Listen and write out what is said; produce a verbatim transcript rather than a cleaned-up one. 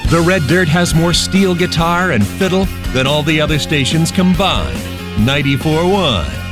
The Red Dirt has more steel guitar and fiddle than all the other stations combined. ninety-four point one